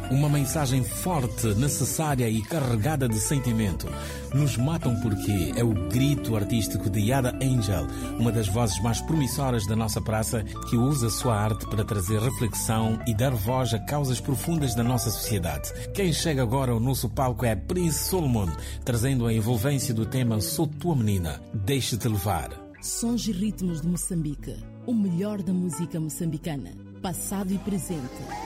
Uma mensagem forte, necessária e carregada de sentimento. Nos Matam Porque é o grito artístico de Yada Angel, uma das vozes mais promissoras da nossa praça, que usa sua arte para trazer reflexão e dar voz a causas profundas da nossa sociedade. Quem chega agora ao nosso palco é Prince Solomon, trazendo a envolvência do tema Sou Tua Menina, Deixa-te Levar. Sons e ritmos de Moçambique, o melhor da música moçambicana, passado e presente.